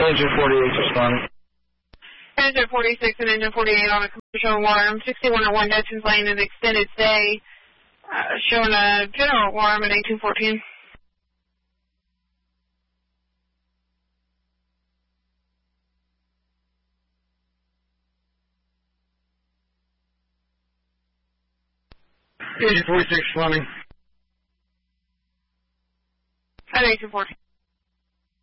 Engine 48 responding. Engine 46 and Engine 48 on a commercial alarm. 6101 Dutchess Lane is extended stay. Showing a general alarm at 1814. Engine 46 responding. At 1814.